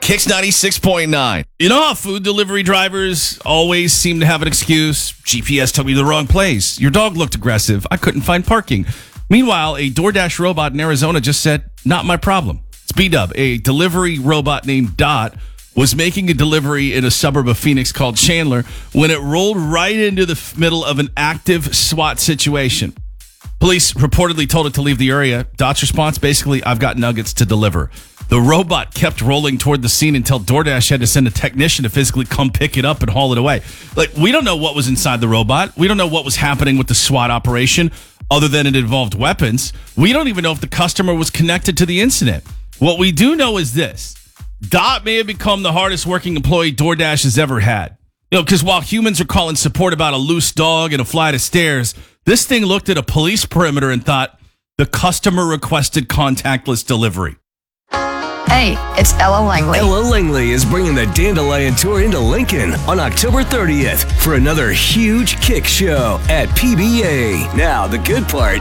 Kicks 96.9. You know how food delivery drivers always seem to have an excuse? GPS took me to the wrong place. Your dog looked aggressive. I couldn't find parking. Meanwhile, a DoorDash robot in Arizona just said, not my problem. It's B-Dub, a delivery robot named Dot, was making a delivery in a suburb of Phoenix called Chandler when it rolled right into the middle of an active SWAT situation. Police reportedly told it to leave the area. Dot's response, basically, I've got nuggets to deliver. The robot kept rolling toward the scene until DoorDash had to send a technician to physically come pick it up and haul it away. Like, we don't know what was inside the robot. We don't know what was happening with the SWAT operation other than it involved weapons. We don't even know if the customer was connected to the incident. What we do know is this. Dot may have become the hardest working employee DoorDash has ever had. Because while humans are calling support about a loose dog and a flight of stairs, this thing looked at a police perimeter and thought, the customer requested contactless delivery. Hey, it's Ella Langley. Ella Langley is bringing the Dandelion Tour into Lincoln on October 30th for another huge kick show at PBA. Now, the good part